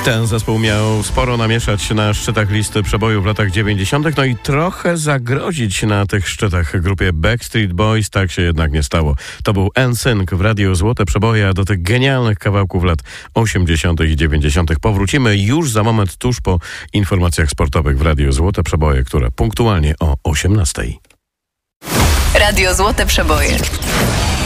Ten zespół miał sporo namieszać na szczytach listy przebojów w latach 90., no i trochę zagrozić na tych szczytach grupie Backstreet Boys. Tak się jednak nie stało. To był NSYNC w Radiu Złote Przeboje, a do tych genialnych kawałków lat 80. i 90. powrócimy już za moment, tuż po informacjach sportowych w Radiu Złote Przeboje, które punktualnie o 18. Radio Złote Przeboje.